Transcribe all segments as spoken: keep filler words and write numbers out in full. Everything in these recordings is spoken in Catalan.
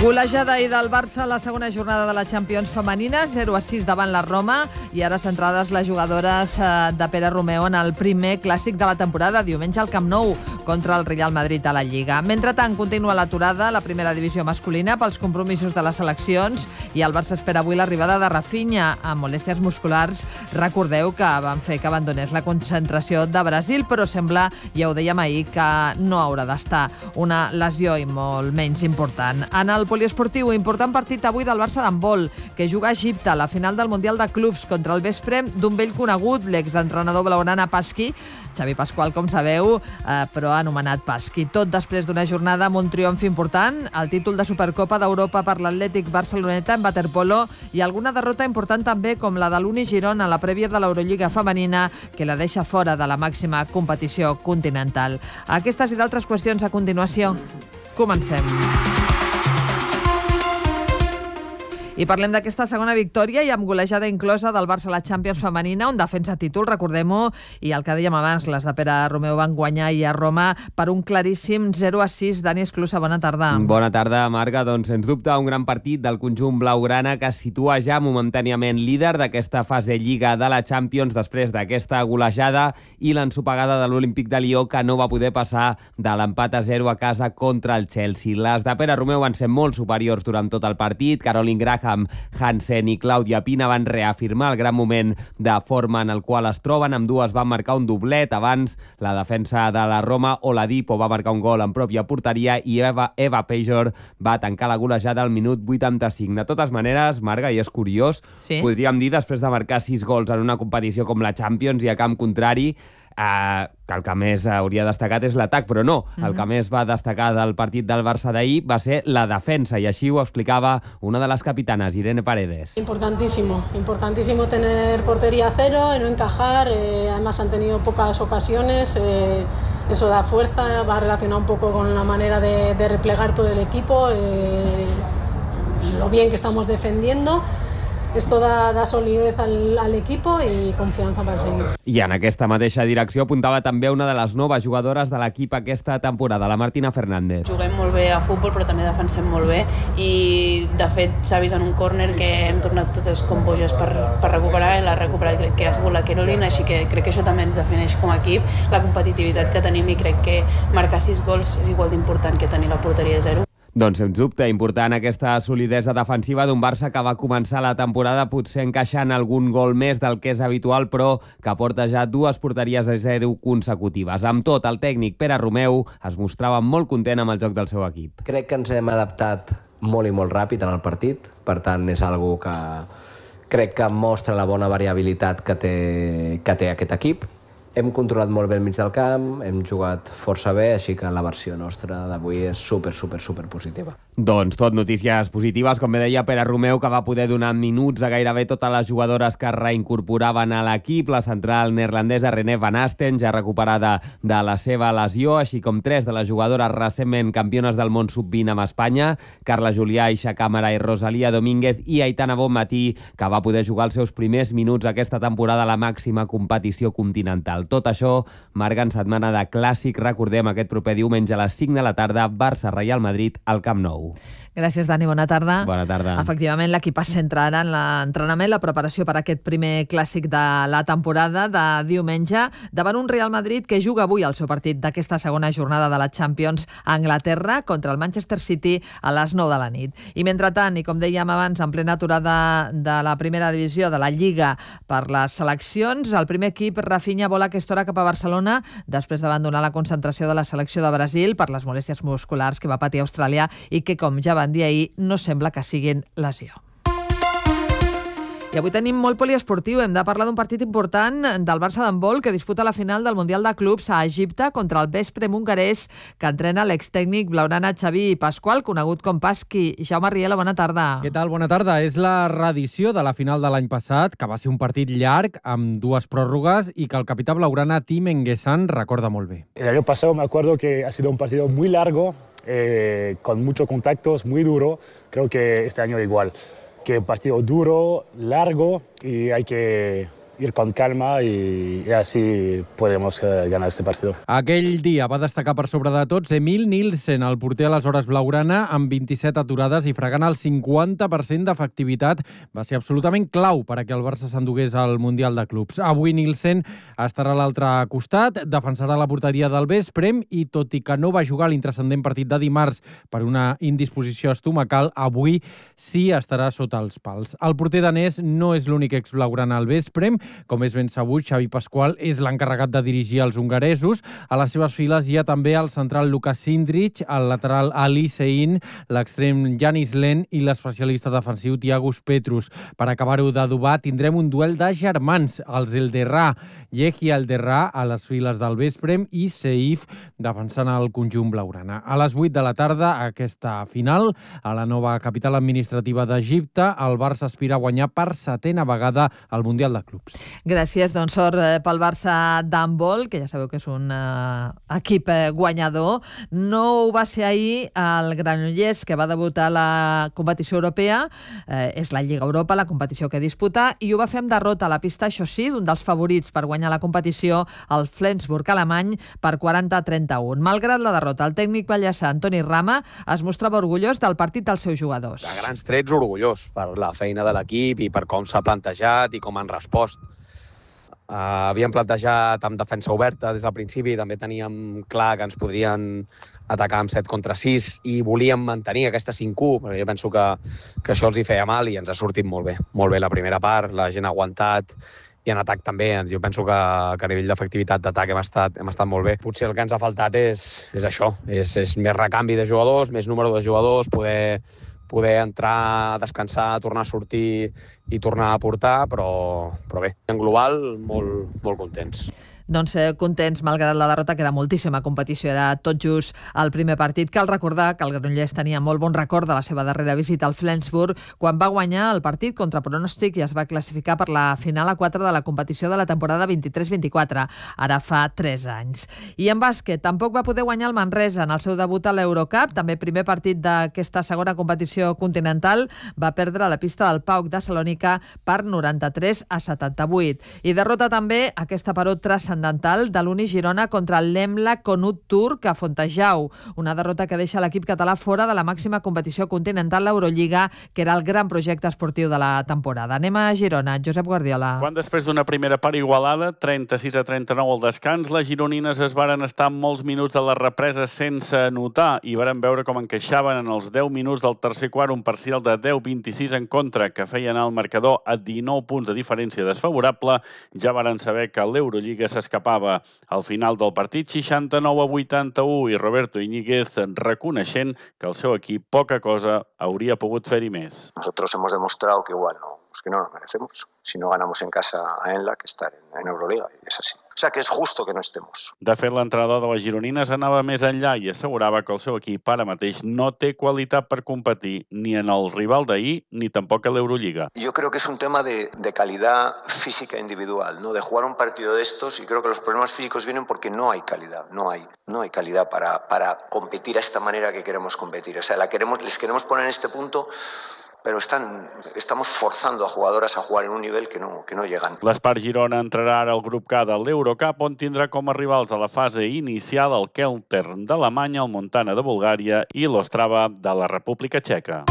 Golejada ahir del Barça a la segona jornada de la Champions femenina, zero a sis davant la Roma, i ara centrades les jugadores de Pere Romeu en el primer clàssic de la temporada, diumenge al Camp Nou, contra el Real Madrid a la Lliga. Mentrestant, continua l'aturada a la primera divisió masculina pels compromisos de les seleccions i el Barça espera avui l'arribada de Rafinha amb molèsties musculars. Recordeu que van fer que abandonés la concentració de Brasil, però sembla, ja ho dèiem ahir, que no haurà d'estar. Una lesió i molt menys important. En el poliesportiu, important partit avui del Barça d'handbol, que juga a Egipte a la final del Mundial de Clubs contra el vespre d'un vell conegut, l'exentrenador blaugrana Pasqui, Xavi Pasqual, com sabeu, eh, però anomenat Pasqui. Tot després d'una jornada amb un triomf important, el títol de Supercopa d'Europa per l'Atlètic Barceloneta en waterpolo i alguna derrota important també com la de l'Uni Girona a la prèvia de l'Eurolliga femenina, que la deixa fora de la màxima competició continental. Aquestes i d'altres qüestions a continuació. Comencem. I parlem d'aquesta segona victòria i amb golejada inclosa del Barça a la Champions femenina, on defensa títol, recordem-ho, i el que dèiem abans, les de Pere Romeu van guanyar i a Roma per un claríssim zero a sis. Dani Esclusa, bona tarda. Bona tarda, Marga. Doncs, sens dubte, un gran partit del conjunt blaugrana que es situa ja momentàniament líder d'aquesta fase Lliga de la Champions després d'aquesta golejada i l'ensopegada de l'Olímpic de Lió, que no va poder passar de l'empat a zero a casa contra el Chelsea. Les de Pere Romeu van ser molt superiors durant tot el partit. Caroline Graham, Hansen i Clàudia Pina van reafirmar el gran moment de forma en el qual es troben. Ambdues van marcar un doblet. Abans, la defensa de la Roma, Oladipo, va marcar un gol en pròpia porteria i Eva, Eva Pejor va tancar la golejada al minut vuitanta-cinc. De totes maneres, Marga, i és curiós, sí, podríem dir, després de marcar sis gols en una competició com la Champions i a camp contrari, Uh, que el que més hauria destacat és l'atac, però no. Mm-hmm. El que més va destacar del partit del Barça d'ahir va ser la defensa, i així ho explicava una de les capitanes, Irene Paredes. Importantísimo, importantísimo tener portería a cero, no encajar, eh, además han tenido pocas ocasiones, eh, eso da fuerza, va relacionado un poco con la manera de, de replegar todo el equipo, eh, lo bien que estamos defendiendo. Esto da, da solidez al, al equipo i confiança per seguir. I en aquesta mateixa direcció apuntava també una de les noves jugadores de l'equip aquesta temporada, la Martina Fernández. Juguem molt bé a futbol, però també defensem molt bé i, de fet, s'ha vist en un córner que hem tornat totes com boges per, per recuperar, i l'ha recuperat crec que ha sigut la Caroline, així que crec que això també ens defineix com a equip, la competitivitat que tenim, i crec que marcar sis gols és igual d'important que tenir la porteria a zero. Doncs, sens dubte, important aquesta solidesa defensiva d'un Barça que va començar la temporada potser encaixant algun gol més del que és habitual, però que porta ja dues porteries a zero consecutives. Amb tot, el tècnic Pere Romeu es mostrava molt content amb el joc del seu equip. Crec que ens hem adaptat molt i molt ràpid en el partit, per tant és algo que crec que mostra la bona variabilitat que té, que té aquest equip. Hem controlat molt bé el mig del camp, hem jugat força bé, així que la versió nostra d'avui és super, super, super positiva. Doncs tot notícies positives, com bé deia Pere Romeu, que va poder donar minuts a gairebé totes les jugadores que es reincorporaven a l'equip. La central neerlandesa René Van Asten, ja recuperada de la seva lesió, així com tres de les jugadores recentment campiones del món sub vint amb Espanya, Carla Julià, Aixa Càmera i Rosalía Domínguez, i Aitana Bonmatí, que va poder jugar els seus primers minuts aquesta temporada a la màxima competició continental. Tot això, Marga, en setmana de clàssic, recordem aquest proper diumenge a les cinc de la tarda, Barça-Real Madrid al Camp Nou. Gràcies, Dani. Bona tarda. Bona tarda. Efectivament, l'equip es centra ara en l'entrenament, la preparació per a aquest primer clàssic de la temporada de diumenge, davant un Real Madrid que juga avui el seu partit d'aquesta segona jornada de la Champions a Anglaterra contra el Manchester City a les nou de la nit. I mentrestant, i com dèiem abans, en plena aturada de la primera divisió de la Lliga per les seleccions, el primer equip, Rafinha, vola aquesta hora cap a Barcelona després d'abandonar la concentració de la selecció de Brasil per les molèsties musculars que va patir a Austràlia i que, com ja van dir ahir, no sembla que siguin lesió. I avui tenim molt poliesportiu. Hem de parlar d'un partit important del Barça d'handbol que disputa la final del Mundial de Clubs a Egipte contra el Vesprem hongarès que entrena l'extècnic blaugrana Xavi Pasqual, conegut com Pasqui. Jaume Riela, bona tarda. Què tal? Bona tarda. És la reedició de la final de l'any passat, que va ser un partit llarg amb dues pròrrogues i que el capità blaugrana Tim Enguesan recorda molt bé. El año pasado me acuerdo que ha sido un partido muy largo, eh, con muchos contactos, muy duro. Creo que este año igual. Que un partido duro, largo, y hay que ir con calma y, y así podemos eh, ganar este partido. Aquell dia va destacar per sobre de tots Emil Nielsen, el porter aleshores blaugrana, amb vint-i-set aturades i fregant el cinquanta per cent d'efectivitat. Va ser absolutament clau per a que el Barça s'endugués al Mundial de Clubs. Avui Nielsen estarà a l'altre costat, defensarà la porteria del Vesprem i, tot i que no va jugar l'intrascendent partit de dimarts per una indisposició estomacal, avui sí estarà sota els pals. El porter danès no és l'únic ex-blaugrana al Vesprem. Com és ben sabut, Xavi Pasqual és l'encarregat de dirigir els hongaresos. A les seves files hi ha també el central Luka Sindrich, el lateral Ali Sein, l'extrem Janis Len i l'especialista defensiu Tiagus Petrus. Per acabar-ho d'adobar, tindrem un duel de germans, els Elderrà. Yehi Elderrà a les files del Vesprem i Seif defensant el conjunt blaugrana. A les vuit de la tarda, aquesta final, a la nova capital administrativa d'Egipte, el Barça aspira a guanyar per setena vegada al Mundial de Clubs. Gràcies, doncs sort pel Barça d'handbol, que ja sabeu que és un uh, equip guanyador. No ho va ser ahir el Granollers, que va debutar a la competició europea. Eh, és la Lliga Europa, la competició que disputa, i ho va fer amb derrota a la pista, això sí, d'un dels favorits per guanyar la competició, el Flensburg alemany, per quaranta a trenta-un. Malgrat la derrota, el tècnic ballesà Antoni Rama es mostrava orgullós del partit dels seus jugadors. A grans trets, orgullós per la feina de l'equip i per com s'ha plantejat i com han respost. Uh, havíem plantejat amb defensa oberta des del principi, també teníem clar que ens podrien atacar amb set contra sis i volíem mantenir aquesta cinc u, però jo penso que, que això els hi feia mal i ens ha sortit molt bé. Molt bé la primera part, la gent ha aguantat i en atac també. Jo penso que, que a nivell d'efectivitat d'atac hem estat, hem estat molt bé. Potser el que ens ha faltat és, és això, és, és més recanvi de jugadors, més número de jugadors, poder... poder entrar, descansar, tornar a sortir i tornar a portar, però, però bé, en global, molt, molt contents. Doncs eh, contents, malgrat la derrota, queda moltíssima competició. Era tot just el primer partit. Cal recordar que el Granollers tenia molt bon record de la seva darrera visita al Flensburg, quan va guanyar el partit contra pronòstic i es va classificar per la final a quatre de la competició de la temporada vint-i-tres vint-i-quatre, ara fa tres anys. I en bàsquet, tampoc va poder guanyar el Manresa en el seu debut a l'Eurocup, també primer partit d'aquesta segona competició continental, va perdre a la pista del Pauk de Salònica per noranta-tres a setanta-vuit. I derrota també aquesta paró transcendental de l'Uni Girona contra el Lemla Conut Turc a Fontejau. Una derrota que deixa l'equip català fora de la màxima competició continental, l'Eurolliga, que era el gran projecte esportiu de la temporada. Anem a Girona. Josep Guardiola. Quan després d'una primera part igualada, trenta-sis a trenta-nou al descans, les gironines es varen estar molts minuts de la represa sense anotar i varen veure com encaixaven en els deu minuts del tercer quart un parcial de deu vint-i-sis en contra, que feien el marcador a dinou punts de diferència desfavorable. Ja varen saber que l'Eurolliga s'escapava al final del partit seixanta-nou a vuitanta-u i Roberto Iñiguez reconeixent que el seu equip poca cosa hauria pogut fer-hi més. Nosotros hemos demostrado que igual no, pues que no nos merecemos. Si no ganamos en casa a Enla, que estar en, en Euroliga, y es así. O sea que es justo que no estemos. De fet, l'entrenador de les gironines anava més enllà i assegurava que el seu equip ara mateix no té qualitat per competir ni en el rival d'ahir ni tampoc a l'Eurolliga. Yo creo que es un tema de, de calidad física individual, ¿no? De jugar un partido de estos, y creo que los problemas físicos vienen porque no hay calidad, no hay, no hay calidad para, para competir a esta manera que queremos competir. O sea, la queremos, les queremos poner en este punto, però estan, estamos forzando a jugadoras a jugar en un nivel que no, que no llegan. L'Espar Girona entrarà ara al grup K de l'Eurocup, on tindrà com a rivals a la fase inicial el Keltern d'Alemanya, el Montana de Bulgària i l'Ostrava de la República Txeca.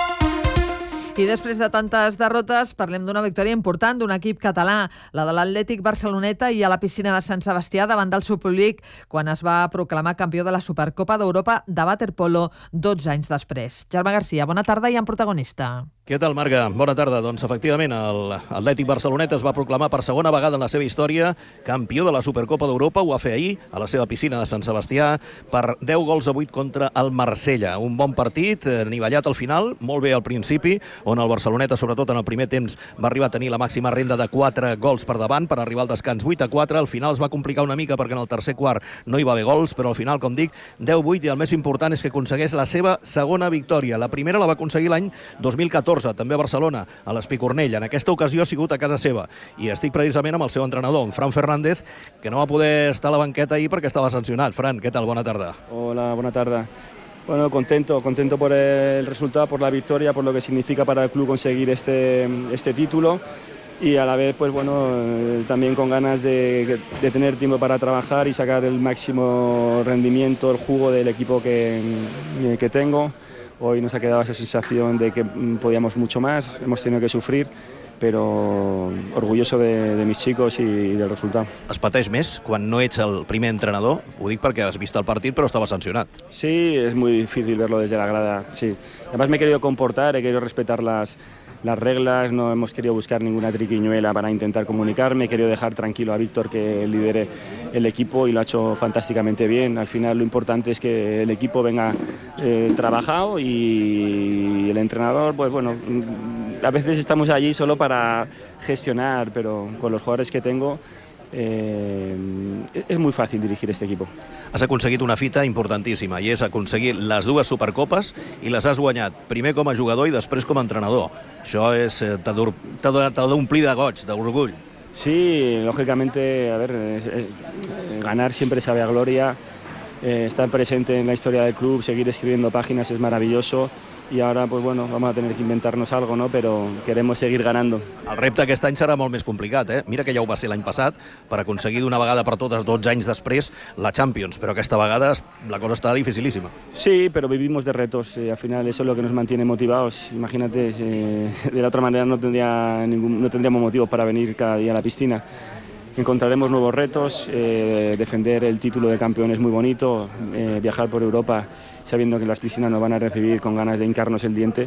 I després de tantes derrotes, parlem d'una victòria important d'un equip català, la de l'Atlètic Barceloneta, i a la piscina de Sant Sebastià davant del seu públic quan es va proclamar campió de la Supercopa d'Europa de waterpolo dotze anys després. Germà Garcia, bona tarda i en protagonista. Què tal, Marga? Bona tarda. Doncs, efectivament, l'Atlètic Barceloneta es va proclamar per segona vegada en la seva història campió de la Supercopa d'Europa. Ho va fer ahir a la seva piscina de Sant Sebastià per deu gols a vuit contra el Marsella. Un bon partit, nivellat al final, molt bé al principi, on el Barceloneta, sobretot en el primer temps, va arribar a tenir la màxima renda de quatre gols per davant per arribar al descans vuit a quatre. Al final es va complicar una mica perquè en el tercer quart no hi va haver gols, però al final, com dic, deu vuit, i el més important és que aconsegueix la seva segona victòria. La primera la va aconseguir l'any dos mil catorze, també a Barcelona, a l'Espicornell. En aquesta ocasió ha sigut a casa seva. I estic precisament amb el seu entrenador, en Fran Fernández, que no va poder estar a la banqueta ahir perquè estava sancionat. Fran, què tal? Bona tarda. Hola, bona tarda. Bueno, contento, contento por el resultado, por la victoria, por lo que significa para el club conseguir este, este título. y a la vez, pues bueno, eh, también con ganas de, de tener tiempo para trabajar y sacar el máximo rendimiento, el jugo del equipo que, que tengo. Hoy nos ha quedado esa sensación de que podíamos mucho más, hemos tenido que sufrir, però orgulloso de, de mis chicos i del resultat. Es pateix més quan no ets el primer entrenador? Ho dic perquè has vist el partit però estava sancionat. Sí, es muy difícil verlo desde la grada, sí. Además me he querido comportar, he querido respetar las, las reglas, no hemos querido buscar ninguna triquiñuela para intentar comunicarme, he querido dejar tranquilo a Víctor que lidere el equipo y lo ha hecho fantásticamente bien. Al final lo importante es que el equipo venga eh, trabajado y el entrenador, pues bueno, a veces estamos allí solo para gestionar, pero con los jugadores que tengo eh, es muy fácil dirigir este equipo. Has aconseguit una fita importantíssima i és aconseguir les dues Supercopes i les has guanyat primer com a jugador i després com a entrenador. Això és, t'ha d'omplir de goig, d'orgull. Sí, lógicamente, a ver, eh, eh, ganar siempre sabe a gloria, eh, estar presente en la historia del club, seguir escribiendo páginas es maravilloso. Y ahora, pues bueno, vamos a tener que inventarnos algo, ¿no? Pero queremos seguir ganando. El repte aquest any serà molt més complicat, eh? Mira que ja ho va ser l'any passat, per aconseguir d'una vegada per totes, dotze anys després, la Champions, però aquesta vegada la cosa està dificilísima. Sí, pero vivimos de retos, eh, al final eso es lo que nos mantiene motivados. Imagínate, eh, de la otra manera no, tendría ningún, no tendríamos motivos para venir cada día a la piscina. Encontraremos nuevos retos, eh, defender el título de campeón es muy bonito, eh, viajar por Europa sabiendo que las piscinas nos van a recibir con ganas de hincarnos el diente.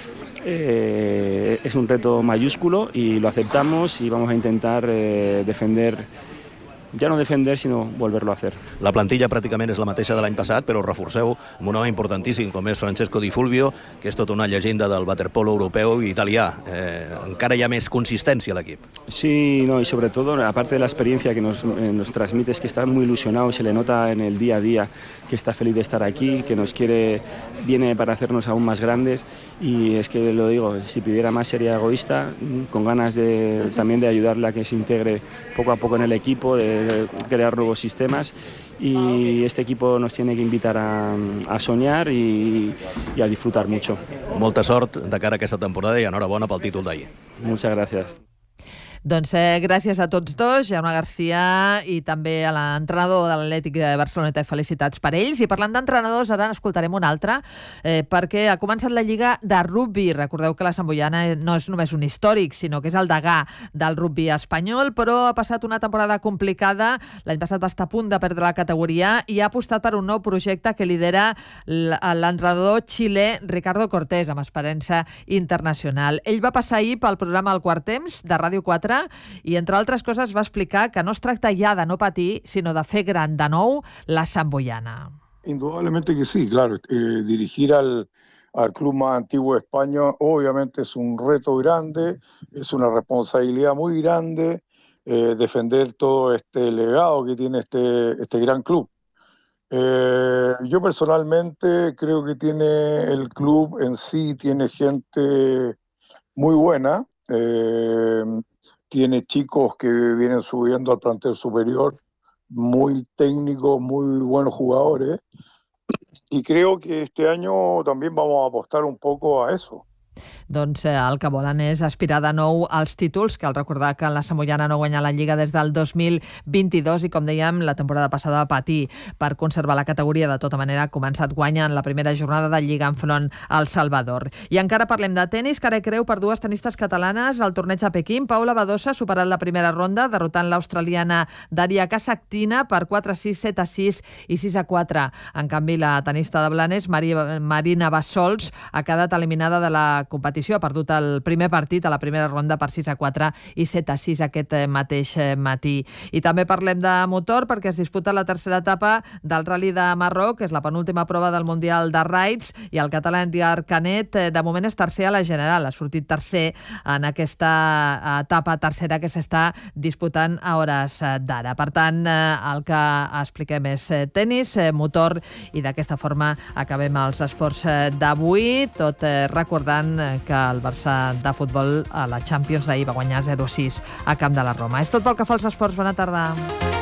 Eh, es un reto mayúsculo y lo aceptamos y vamos a intentar eh, defender, ja no defender, sinó volver-lo a fer. La plantilla pràcticament és la mateixa de l'any passat, però reforceu amb un home importantíssim com és Francesco Di Fulvio, que és tota una llegenda del waterpolo europeu i italià. Eh, encara hi ha més consistència a l'equip. Sí, no, y sobre todo, aparte de la experiencia que nos, eh, nos transmite, es que está muy ilusionado, se le nota en el día a día que está feliz de estar aquí, que nos quiere, viene para hacernos aún más grandes. Y es que lo digo, si pidiera más sería egoísta, con ganas de, también de ayudarle a que se integre poco a poco en el equipo, de crear nuevos sistemas, y este equipo nos tiene que invitar a, a soñar y, y a disfrutar mucho. Molta sort de cara a aquesta temporada i enhorabona pel títol d'ahir. Muchas gracias. Doncs eh, gràcies a tots dos, Jaume Garcia i també a l'entrenador de l'Atlètic de Barceloneta, i felicitats per ells. I parlant d'entrenadors, ara n'escoltarem un altre, eh, perquè ha començat la Lliga de Rugby. Recordeu que la Samboiana no és només un històric, sinó que és el degà del rugby espanyol, però ha passat una temporada complicada. L'any passat va estar a punt de perdre la categoria i ha apostat per un nou projecte que lidera l'entrenador xilè Ricardo Cortés, amb experiència internacional. Ell va passar ahir pel programa El Quart Temps, de Ràdio quatre, i, entre altres coses, va explicar que no es tracta ja de no patir, sinó de fer gran de nou la Samboiana. Indudablemente que sí, claro. Eh, dirigir al, al club más antiguo de España obviamente es un reto grande, es una responsabilidad muy grande, eh, defender todo este legado que tiene este, este gran club. Eh, yo personalmente creo que tiene el club en sí, tiene gente muy buena, eh, tiene chicos que vienen subiendo al plantel superior, muy técnicos, muy buenos jugadores, y creo que este año también vamos a apostar un poco a eso. Doncs eh, el que volen és aspirar de nou als títols. Cal recordar que la Samboiana no guanya la Lliga des del dos mil vint-i-dos i, com dèiem, la temporada passada va patir per conservar la categoria. De tota manera, ha començat guanyant la primera jornada de Lliga enfront al Salvador. I encara parlem de tenis, que ara creu per dues tenistes catalanes al torneig de Pequín. Paula Badosa ha superat la primera ronda, derrotant l'australiana Daria Kasatkina per quatre a sis, set a sis i sis a quatre. En canvi, la tenista de Blanes, Marina Bassols, ha quedat eliminada de la competició. Ha perdut el primer partit a la primera ronda per sis a quatre i set a sis aquest mateix matí. I també parlem de motor, perquè es disputa la tercera etapa del Rally de Marroc, que és la penúltima prova del Mundial de Raids, i el català Edgar Canet de moment és tercer a la general. Ha sortit tercer en aquesta etapa tercera que s'està disputant a hores d'ara. Per tant, el que expliquem és tenis, motor, i d'aquesta forma acabem els esports d'avui, tot recordant que el Barça de futbol a la Champions d'ahir va guanyar zero a sis a camp de la Roma. És tot pel que fa als esports. Bona tarda.